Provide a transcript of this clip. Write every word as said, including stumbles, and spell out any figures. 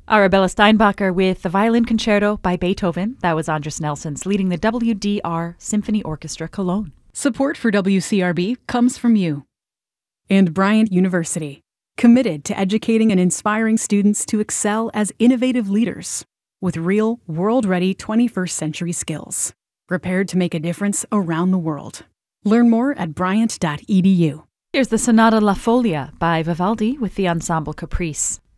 Arabella Steinbacher with the Violin Concerto by Beethoven. That was Andris Nelsons leading the W D R Symphony Orchestra Cologne. Support for W C R B comes from you. And Bryant University, committed to educating and inspiring students to excel as innovative leaders with real, world-ready twenty-first century skills, prepared to make a difference around the world. Learn more at bryant dot e d u. Here's the Sonata La Folia by Vivaldi with the Ensemble Caprice.